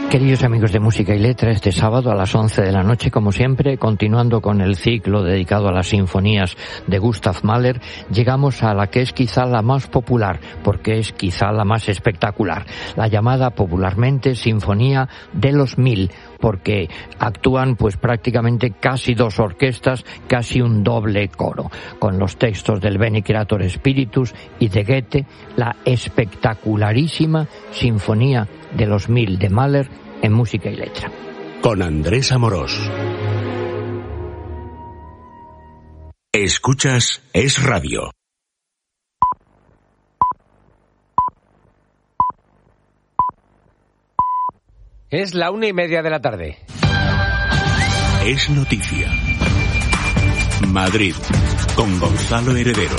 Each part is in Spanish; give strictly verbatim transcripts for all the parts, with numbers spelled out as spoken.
Queridos amigos de Música y Letra, este sábado a las once de la noche, como siempre, continuando con el ciclo dedicado a las sinfonías de Gustav Mahler, llegamos a la que es quizá la más popular, porque es quizá la más espectacular, la llamada popularmente Sinfonía de los Mil, porque actúan pues prácticamente casi dos orquestas, casi un doble coro, con los textos del Bene Creator Spiritus y de Goethe, la espectacularísima Sinfonía de los Mil de Mahler en Música y Letra. Con Andrés Amorós. Escuchas Es Radio. Es la una y media de la tarde. Es noticia. Madrid, con Gonzalo Heredero.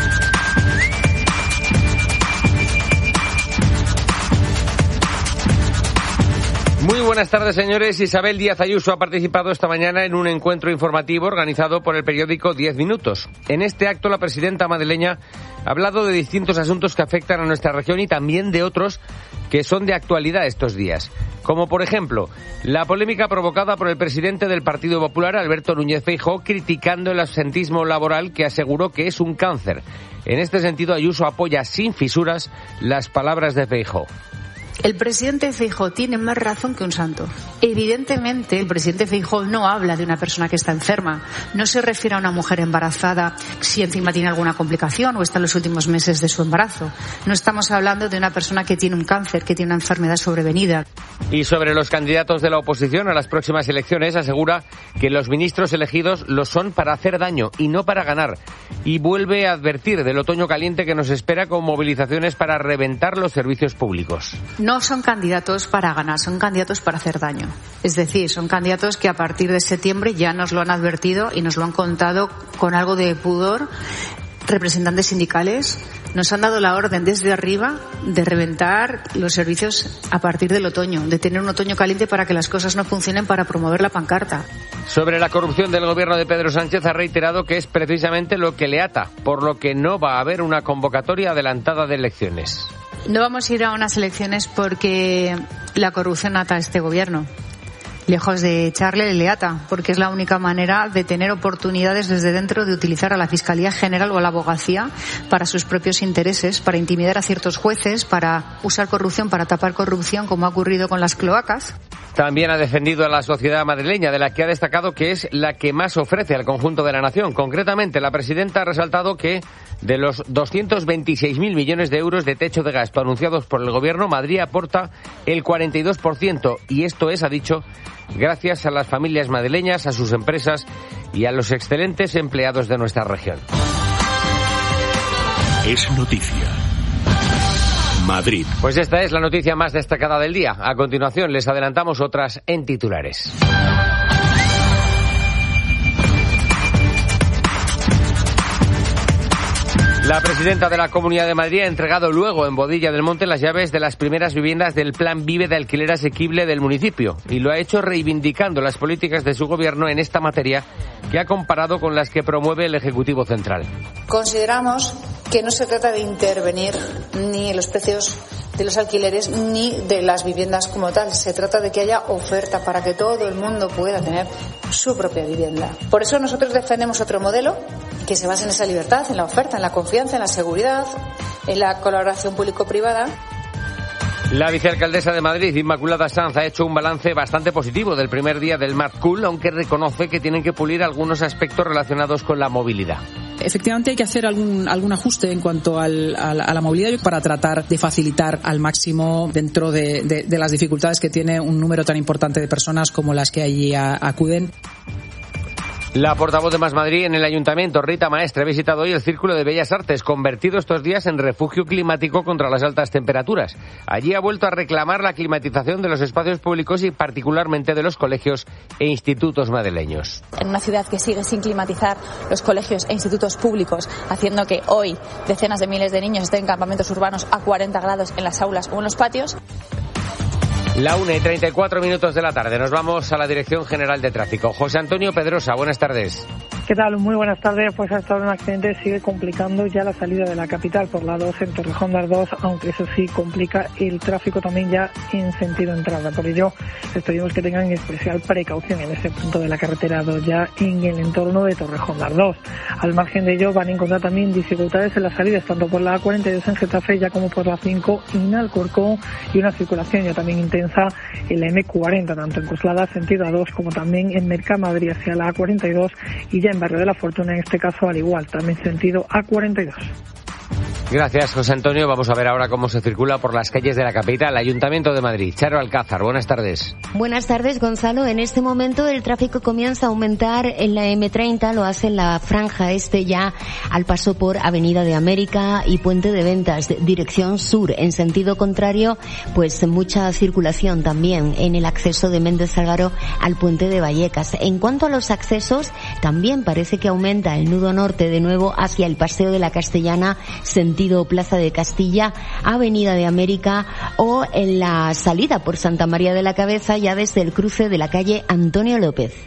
Muy buenas tardes, señores. Isabel Díaz Ayuso ha participado esta mañana en un encuentro informativo organizado por el periódico Diez Minutos. En este acto, la presidenta madrileña ha hablado de distintos asuntos que afectan a nuestra región y también de otros que son de actualidad estos días. Como, por ejemplo, la polémica provocada por el presidente del Partido Popular, Alberto Núñez Feijóo, criticando el absentismo laboral que aseguró que es un cáncer. En este sentido, Ayuso apoya sin fisuras las palabras de Feijóo. El presidente Feijóo tiene más razón que un santo. Evidentemente, el presidente Feijóo no habla de una persona que está enferma. No se refiere a una mujer embarazada si encima tiene alguna complicación o está en los últimos meses de su embarazo. No estamos hablando de una persona que tiene un cáncer, que tiene una enfermedad sobrevenida. Y sobre los candidatos de la oposición a las próximas elecciones, asegura que los ministros elegidos lo son para hacer daño y no para ganar. Y vuelve a advertir del otoño caliente que nos espera con movilizaciones para reventar los servicios públicos. No son candidatos para ganar, son candidatos para hacer daño. Es decir, son candidatos que a partir de septiembre ya nos lo han advertido y nos lo han contado con algo de pudor. Representantes sindicales nos han dado la orden desde arriba de reventar los servicios a partir del otoño, de tener un otoño caliente para que las cosas no funcionen, para promover la pancarta. Sobre la corrupción del gobierno de Pedro Sánchez ha reiterado que es precisamente lo que le ata, por lo que no va a haber una convocatoria adelantada de elecciones. No vamos a ir a unas elecciones porque la corrupción ata a este gobierno. Lejos de echarle, le ata, porque es la única manera de tener oportunidades desde dentro de utilizar a la Fiscalía General o a la Abogacía para sus propios intereses, para intimidar a ciertos jueces, para usar corrupción, para tapar corrupción, como ha ocurrido con las cloacas. También ha defendido a la sociedad madrileña, de la que ha destacado que es la que más ofrece al conjunto de la nación. Concretamente, la presidenta ha resaltado que de los doscientos veintiséis mil millones de euros de techo de gasto anunciados por el Gobierno, Madrid aporta el cuarenta y dos por ciento. Y esto es, ha dicho, gracias a las familias madrileñas, a sus empresas y a los excelentes empleados de nuestra región. Es noticia. Madrid. Pues esta es la noticia más destacada del día. A continuación les adelantamos otras en titulares. La presidenta de la Comunidad de Madrid ha entregado luego en Boadilla del Monte las llaves de las primeras viviendas del Plan Vive de alquiler asequible del municipio y lo ha hecho reivindicando las políticas de su gobierno en esta materia que ha comparado con las que promueve el Ejecutivo Central. Consideramos que no se trata de intervenir ni en los precios de los alquileres ni de las viviendas como tal. Se trata de que haya oferta para que todo el mundo pueda tener su propia vivienda. Por eso nosotros defendemos otro modelo que se basa en esa libertad, en la oferta, en la confianza, en la seguridad, en la colaboración público-privada. La vicealcaldesa de Madrid, Inmaculada Sanz, ha hecho un balance bastante positivo del primer día del Mad Cool, aunque reconoce que tienen que pulir algunos aspectos relacionados con la movilidad. Efectivamente hay que hacer algún algún ajuste en cuanto al, al, a la movilidad para tratar de facilitar al máximo dentro de, de, de las dificultades que tiene un número tan importante de personas como las que allí a, acuden. La portavoz de Más Madrid en el Ayuntamiento, Rita Maestre, ha visitado hoy el Círculo de Bellas Artes, convertido estos días en refugio climático contra las altas temperaturas. Allí ha vuelto a reclamar la climatización de los espacios públicos y particularmente de los colegios e institutos madrileños. En una ciudad que sigue sin climatizar los colegios e institutos públicos, haciendo que hoy decenas de miles de niños estén en campamentos urbanos a cuarenta grados en las aulas o en los patios. La una y treinta y cuatro minutos de la tarde. Nos vamos a la Dirección General de Tráfico. José Antonio Pedrosa, buenas tardes. ¿Qué tal? Muy buenas tardes. Pues hasta ahora un accidente sigue complicando ya la salida de la capital por la dos en Torrejón de Ardoz, aunque eso sí complica el tráfico también ya en sentido entrada. Por ello, les pedimos que tengan especial precaución en ese punto de la carretera dos ya en el entorno de Torrejón de Ardoz. Al margen de ello, van a encontrar también dificultades en las salidas, tanto por la A cuarenta y dos en Getafe ya como por la cinco en Alcorcón, y una circulación ya también intensa en la eme cuarenta, tanto en Coslada sentido A dos como también en Mercamadrid hacia la A cuarenta y dos, y ya en Barrio de la Fortuna, en este caso al igual, también sentido A cuarenta y dos. Gracias, José Antonio. Vamos a ver ahora cómo se circula por las calles de la capital, Ayuntamiento de Madrid. Charo Alcázar, buenas tardes. Buenas tardes, Gonzalo. En este momento el tráfico comienza a aumentar en la eme treinta, lo hace en la franja este ya al paso por Avenida de América y Puente de Ventas, dirección sur. En sentido contrario, pues mucha circulación también en el acceso de Méndez Álvaro al Puente de Vallecas. En cuanto a los accesos, también parece que aumenta el nudo norte de nuevo hacia el Paseo de la Castellana, sentido Plaza de Castilla, Avenida de América, o en la salida por Santa María de la Cabeza ya desde el cruce de la calle Antonio López.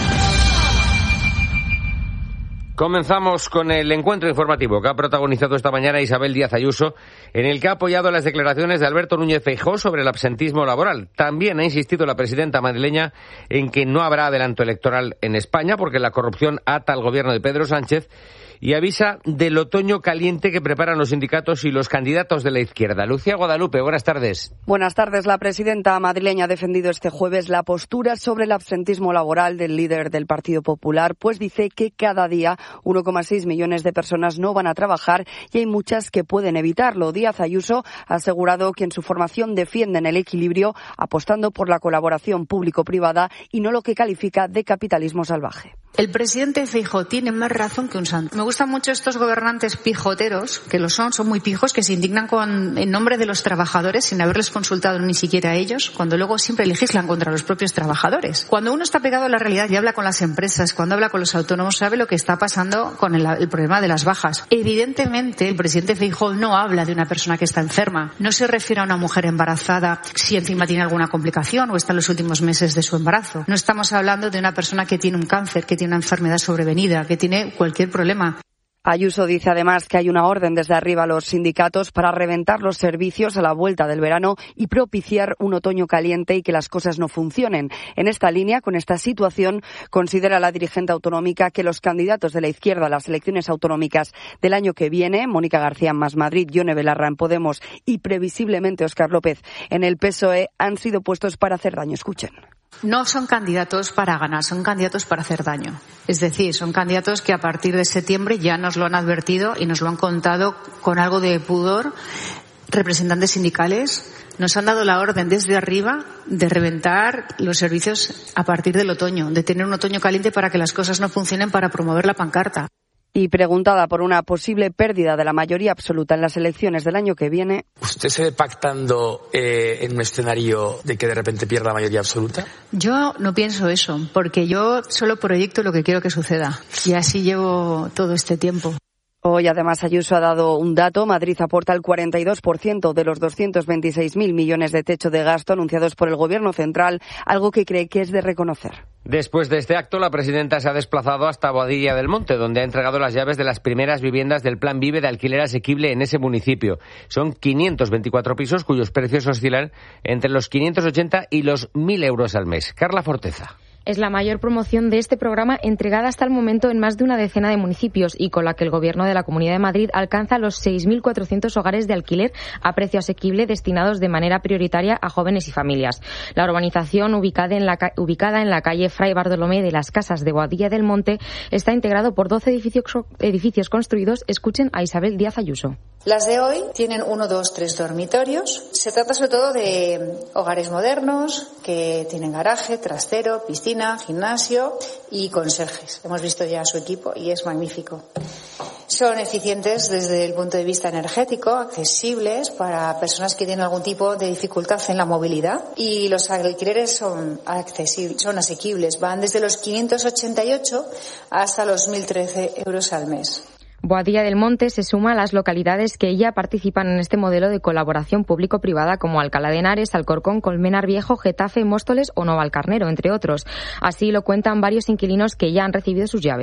Comenzamos con el encuentro informativo que ha protagonizado esta mañana Isabel Díaz Ayuso, en el que ha apoyado las declaraciones de Alberto Núñez Feijóo sobre el absentismo laboral. También ha insistido la presidenta madrileña en que no habrá adelanto electoral en España porque la corrupción ata al gobierno de Pedro Sánchez, y avisa del otoño caliente que preparan los sindicatos y los candidatos de la izquierda. Lucía Guadalupe, buenas tardes. Buenas tardes. La presidenta madrileña ha defendido este jueves la postura sobre el absentismo laboral del líder del Partido Popular, pues dice que cada día uno coma seis millones de personas no van a trabajar y hay muchas que pueden evitarlo. Díaz Ayuso ha asegurado que en su formación defienden el equilibrio, apostando por la colaboración público-privada y no lo que califica de capitalismo salvaje. El presidente Feijóo tiene más razón que un santo. Me gustan mucho estos gobernantes pijoteros, que lo son, son muy pijos, que se indignan con, en nombre de los trabajadores sin haberles consultado ni siquiera a ellos, cuando luego siempre legislan contra los propios trabajadores. Cuando uno está pegado a la realidad y habla con las empresas, cuando habla con los autónomos, sabe lo que está pasando con el, el problema de las bajas. Evidentemente, el presidente Feijóo no habla de una persona que está enferma, no se refiere a una mujer embarazada si encima tiene alguna complicación o está en los últimos meses de su embarazo. No estamos hablando de una persona que tiene un cáncer, que tiene una enfermedad sobrevenida, que tiene cualquier problema. Ayuso dice además que hay una orden desde arriba a los sindicatos para reventar los servicios a la vuelta del verano y propiciar un otoño caliente y que las cosas no funcionen. En esta línea, con esta situación, considera la dirigente autonómica que los candidatos de la izquierda a las elecciones autonómicas del año que viene, Mónica García en Más Madrid, Yone Belarra en Podemos y previsiblemente Óscar López en el P S O E, han sido puestos para hacer daño. Escuchen. No son candidatos para ganar, son candidatos para hacer daño. Es decir, son candidatos que a partir de septiembre ya nos lo han advertido y nos lo han contado con algo de pudor. Representantes sindicales nos han dado la orden desde arriba de reventar los servicios a partir del otoño, de tener un otoño caliente para que las cosas no funcionen, para promover la pancarta. Y preguntada por una posible pérdida de la mayoría absoluta en las elecciones del año que viene. ¿Usted se ve pactando eh, en un escenario de que de repente pierda la mayoría absoluta? Yo no pienso eso, porque yo solo proyecto lo que quiero que suceda. Y así llevo todo este tiempo. Hoy, además, Ayuso ha dado un dato. Madrid aporta el cuarenta y dos por ciento de los doscientos veintiséis mil millones de techo de gasto anunciados por el Gobierno central, algo que cree que es de reconocer. Después de este acto, la presidenta se ha desplazado hasta Boadilla del Monte, donde ha entregado las llaves de las primeras viviendas del Plan Vive de alquiler asequible en ese municipio. Son quinientos veinticuatro pisos cuyos precios oscilan entre los quinientos ochenta y los mil euros al mes. Carla Forteza. Es la mayor promoción de este programa entregada hasta el momento en más de una decena de municipios y con la que el Gobierno de la Comunidad de Madrid alcanza los seis mil cuatrocientos hogares de alquiler a precio asequible destinados de manera prioritaria a jóvenes y familias. La urbanización, ubicada en la, ubicada en la calle Fray Bartolomé de las Casas de Boadilla del Monte, está integrado por doce edificios, edificios construidos. Escuchen a Isabel Díaz Ayuso. Las de hoy tienen uno, dos, tres dormitorios. Se trata sobre todo de hogares modernos que tienen garaje, trastero, piscina, gimnasio y conserjes. Hemos visto ya su equipo y es magnífico. Son eficientes desde el punto de vista energético, accesibles para personas que tienen algún tipo de dificultad en la movilidad, y los alquileres son accesibles, son asequibles. Van desde los quinientos ochenta y ocho hasta los mil trece euros al mes. Boadilla del Monte se suma a las localidades que ya participan en este modelo de colaboración público-privada como Alcalá de Henares, Alcorcón, Colmenar Viejo, Getafe, Móstoles o Navalcarnero, entre otros. Así lo cuentan varios inquilinos que ya han recibido sus llaves.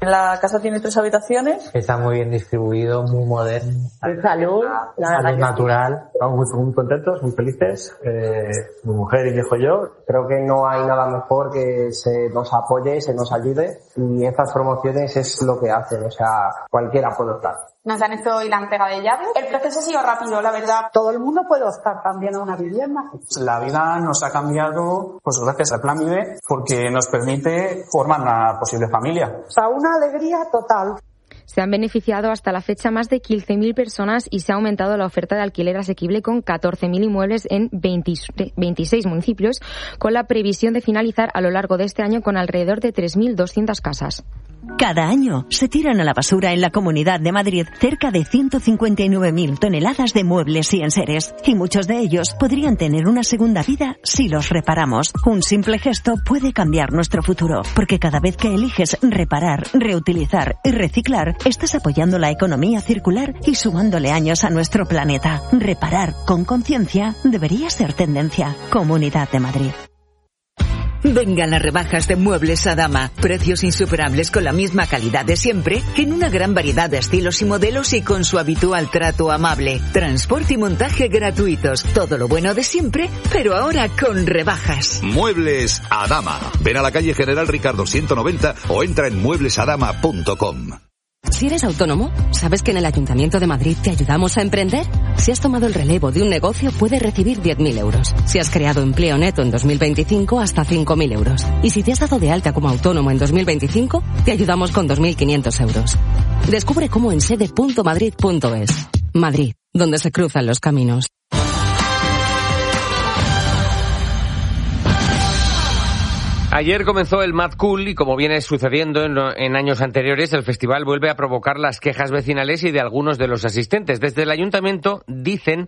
La casa tiene tres habitaciones. Está muy bien distribuido, muy moderno. De salud, la salud verdad natural. Estamos muy, muy contentos, muy felices. Eh, mi mujer y mi hijo y yo. Creo que no hay nada mejor que se nos apoye, se nos ayude. Y estas promociones es lo que hacen. O sea, cualquiera puede optar. Nos han hecho hoy la entrega de llaves. El proceso ha sido rápido, la verdad. Todo el mundo puede optar también a una vivienda. La vida nos ha cambiado, pues gracias al Plan Vive, porque nos permite formar una posible familia. O sea, una alegría total. Se han beneficiado hasta la fecha más de quince mil personas y se ha aumentado la oferta de alquiler asequible con catorce mil inmuebles en veintiséis municipios, con la previsión de finalizar a lo largo de este año con alrededor de tres mil doscientas casas. Cada año se tiran a la basura en la Comunidad de Madrid cerca de ciento cincuenta y nueve mil toneladas de muebles y enseres, y muchos de ellos podrían tener una segunda vida si los reparamos. Un simple gesto puede cambiar nuestro futuro, porque cada vez que eliges reparar, reutilizar y reciclar, estás apoyando la economía circular y sumándole años a nuestro planeta. Reparar con conciencia debería ser tendencia. Comunidad de Madrid. Vengan las rebajas de Muebles Adama. Precios insuperables con la misma calidad de siempre, en una gran variedad de estilos y modelos y con su habitual trato amable. Transporte y montaje gratuitos. Todo lo bueno de siempre, pero ahora con rebajas. Muebles Adama. Ven a la calle General Ricardo ciento noventa o entra en muebles adama punto com. Si eres autónomo, ¿sabes que en el Ayuntamiento de Madrid te ayudamos a emprender? Si has tomado el relevo de un negocio, puedes recibir diez mil euros. Si has creado empleo neto en dos mil veinticinco, hasta cinco mil euros. Y si te has dado de alta como autónomo en dos mil veinticinco, te ayudamos con dos mil quinientos euros. Descubre cómo en sede punto madrid punto es. Madrid, donde se cruzan los caminos. Ayer comenzó el Mad Cool y, como viene sucediendo en, en años anteriores, el festival vuelve a provocar las quejas vecinales y de algunos de los asistentes. Desde el ayuntamiento dicen,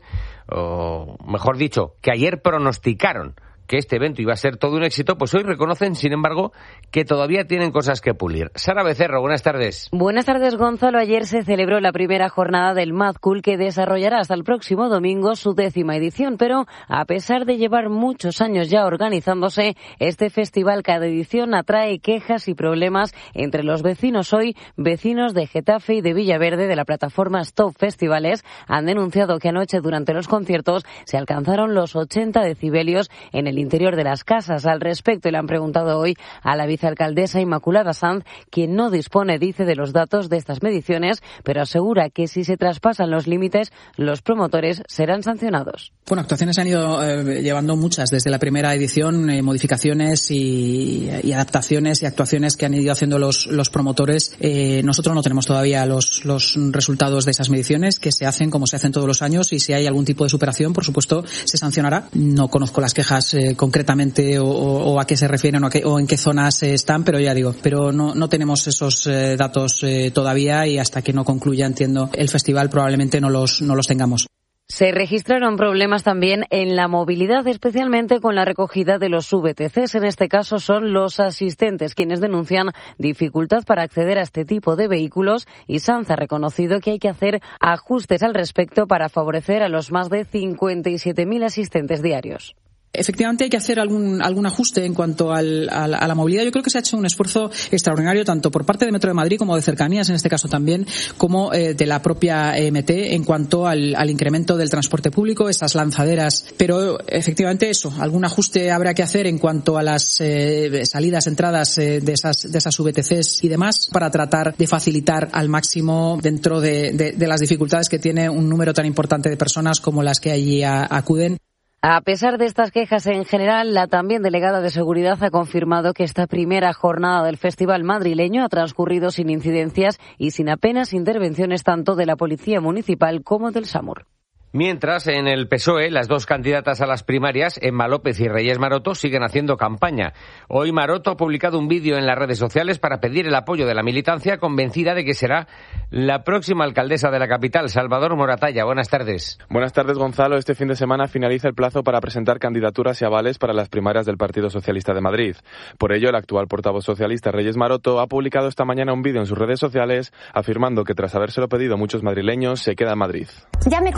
o mejor dicho, que ayer pronosticaron que este evento iba a ser todo un éxito, pues hoy reconocen, sin embargo, que todavía tienen cosas que pulir. Sara Becerro, buenas tardes. Buenas tardes, Gonzalo. Ayer se celebró la primera jornada del Mad Cool, que desarrollará hasta el próximo domingo su décima edición, pero a pesar de llevar muchos años ya organizándose, este festival cada edición atrae quejas y problemas entre los vecinos. Hoy, vecinos de Getafe y de Villaverde, de la plataforma Stop Festivales, han denunciado que anoche durante los conciertos se alcanzaron los ochenta decibelios en el interior de las casas. Al respecto, le han preguntado hoy a la vicealcaldesa Inmaculada Sanz, quien no dispone, dice, de los datos de estas mediciones, pero asegura que si se traspasan los límites, los promotores serán sancionados. Bueno, actuaciones se han ido eh, llevando muchas desde la primera edición, eh, modificaciones y, y adaptaciones y actuaciones que han ido haciendo los, los promotores. Eh, nosotros no tenemos todavía los, los resultados de esas mediciones, que se hacen como se hacen todos los años, y si hay algún tipo de superación, por supuesto, se sancionará. No conozco las quejas eh, concretamente o, o a qué se refieren o, a qué, o en qué zonas eh, están, pero ya digo, pero no, no tenemos esos eh, datos eh, todavía, y hasta que no concluya, entiendo, el festival probablemente no los, no los tengamos. Se registraron problemas también en la movilidad, especialmente con la recogida de los V T Cs. En este caso son los asistentes quienes denuncian dificultad para acceder a este tipo de vehículos, y Sanz ha reconocido que hay que hacer ajustes al respecto para favorecer a los más de cincuenta y siete mil asistentes diarios. Efectivamente hay que hacer algún algún ajuste en cuanto al, a, la, a la movilidad. Yo creo que se ha hecho un esfuerzo extraordinario tanto por parte de Metro de Madrid como de Cercanías, en este caso también, como eh, de la propia E M T en cuanto al, al incremento del transporte público, esas lanzaderas. Pero efectivamente eso, algún ajuste habrá que hacer en cuanto a las eh, salidas, entradas eh, de esas de esas V T Cs y demás, para tratar de facilitar al máximo dentro de, de, de las dificultades que tiene un número tan importante de personas como las que allí a, acuden. A pesar de estas quejas en general, la también delegada de Seguridad ha confirmado que esta primera jornada del Festival madrileño ha transcurrido sin incidencias y sin apenas intervenciones tanto de la Policía Municipal como del SAMUR. Mientras, en el P S O E, las dos candidatas a las primarias, Emma López y Reyes Maroto, siguen haciendo campaña. Hoy Maroto ha publicado un vídeo en las redes sociales para pedir el apoyo de la militancia, convencida de que será la próxima alcaldesa de la capital. Salvador Moratalla, buenas tardes. Buenas tardes, Gonzalo. Este fin de semana finaliza el plazo para presentar candidaturas y avales para las primarias del Partido Socialista de Madrid. Por ello, el actual portavoz socialista, Reyes Maroto, ha publicado esta mañana un vídeo en sus redes sociales afirmando que tras habérselo pedido muchos madrileños, se queda en Madrid. Ya me comprometí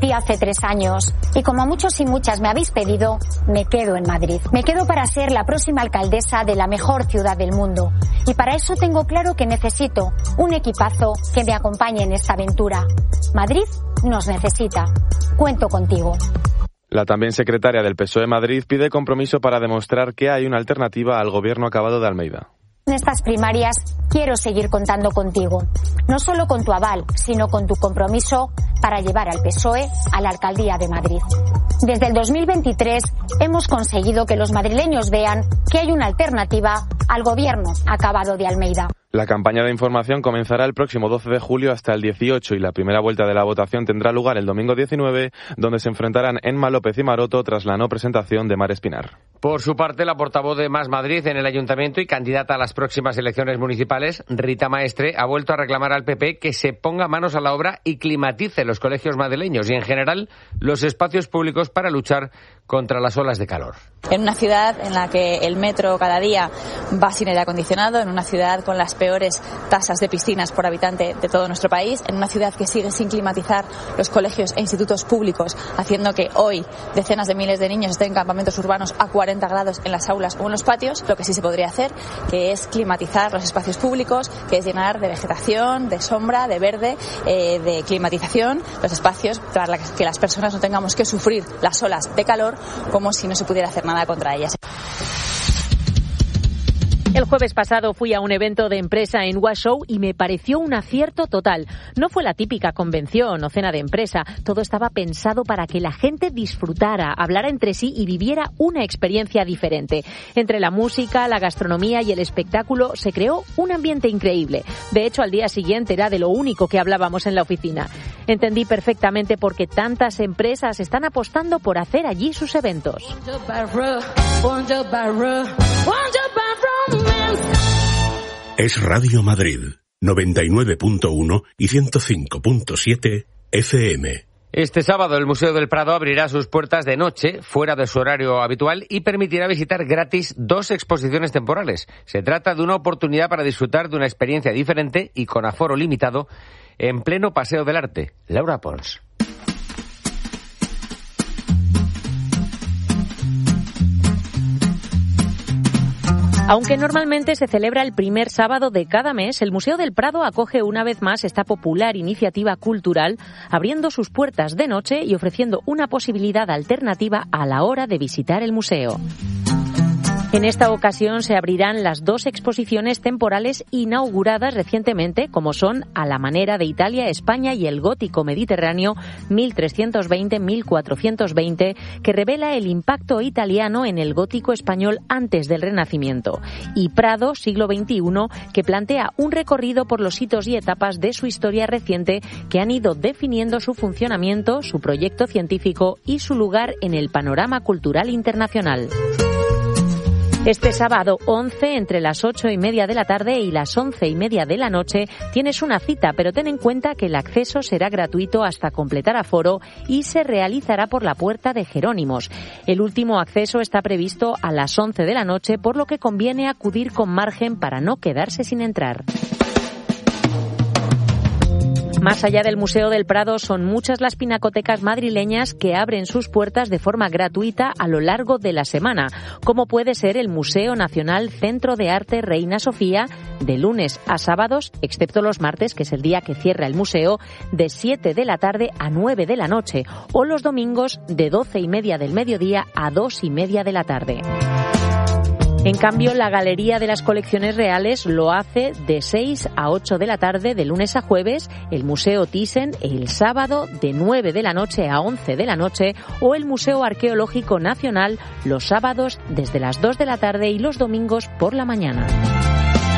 volví hace tres años y como muchos y muchas me habéis pedido, me quedo en Madrid. Me quedo para ser la próxima alcaldesa de la mejor ciudad del mundo. Y para eso tengo claro que necesito un equipazo que me acompañe en esta aventura. Madrid nos necesita. Cuento contigo. La también secretaria del P S O E Madrid pide compromiso para demostrar que hay una alternativa al gobierno acabado de Almeida. En estas primarias quiero seguir contando contigo, no solo con tu aval, sino con tu compromiso para llevar al P S O E a la alcaldía de Madrid. Desde el dos mil veintitrés hemos conseguido que los madrileños vean que hay una alternativa al gobierno acabado de Almeida. La campaña de información comenzará el próximo doce de julio hasta el dieciocho y la primera vuelta de la votación tendrá lugar el domingo diecinueve, donde se enfrentarán Emma López y Maroto tras la no presentación de Mar Espinar. Por su parte, la portavoz de Más Madrid en el Ayuntamiento y candidata a las próximas elecciones municipales, Rita Maestre, ha vuelto a reclamar al P P que se ponga manos a la obra y climatice los colegios madrileños y, en general, los espacios públicos para luchar contra las olas de calor. En una ciudad en la que el metro cada día va sin aire acondicionado, en una ciudad con las peores tasas de piscinas por habitante de todo nuestro país, en una ciudad que sigue sin climatizar los colegios e institutos públicos, haciendo que hoy decenas de miles de niños estén en campamentos urbanos a cuarenta grados en las aulas o en los patios, lo que sí se podría hacer, que es climatizar los espacios públicos, que es llenar de vegetación, de sombra, de verde, eh, de climatización los espacios para que las personas no tengamos que sufrir las olas de calor como si no se pudiera hacer nada contra ellas. El jueves pasado fui a un evento de empresa en Washoe y me pareció un acierto total. No fue la típica convención o cena de empresa. Todo estaba pensado para que la gente disfrutara, hablara entre sí y viviera una experiencia diferente. Entre la música, la gastronomía y el espectáculo se creó un ambiente increíble. De hecho, al día siguiente era de lo único que hablábamos en la oficina. Entendí perfectamente por qué tantas empresas están apostando por hacer allí sus eventos. Es Radio Madrid, noventa y nueve punto uno y ciento cinco punto siete F M. Este sábado el Museo del Prado abrirá sus puertas de noche, fuera de su horario habitual, y permitirá visitar gratis dos exposiciones temporales. Se trata de una oportunidad para disfrutar de una experiencia diferente y con aforo limitado en pleno Paseo del Arte. Laura Pons. Aunque normalmente se celebra el primer sábado de cada mes, el Museo del Prado acoge una vez más esta popular iniciativa cultural, abriendo sus puertas de noche y ofreciendo una posibilidad alternativa a la hora de visitar el museo. En esta ocasión se abrirán las dos exposiciones temporales inauguradas recientemente, como son A la manera de Italia, España y el gótico mediterráneo mil trescientos veinte a mil cuatrocientos veinte, que revela el impacto italiano en el gótico español antes del Renacimiento, y Prado, siglo veintiuno, que plantea un recorrido por los hitos y etapas de su historia reciente que han ido definiendo su funcionamiento, su proyecto científico y su lugar en el panorama cultural internacional. Este sábado once, entre las ocho y media de la tarde y las once y media de la noche, tienes una cita, pero ten en cuenta que el acceso será gratuito hasta completar aforo y se realizará por la Puerta de Jerónimos. El último acceso está previsto a las once de la noche, por lo que conviene acudir con margen para no quedarse sin entrar. Más allá del Museo del Prado, son muchas las pinacotecas madrileñas que abren sus puertas de forma gratuita a lo largo de la semana, como puede ser el Museo Nacional Centro de Arte Reina Sofía, de lunes a sábados, excepto los martes, que es el día que cierra el museo, de siete de la tarde a nueve de la noche, o los domingos de doce y media del mediodía a dos y media de la tarde. En cambio, la Galería de las Colecciones Reales lo hace de seis a ocho de la tarde de lunes a jueves, el Museo Thyssen el sábado de nueve de la noche a once de la noche o el Museo Arqueológico Nacional los sábados desde las dos de la tarde y los domingos por la mañana.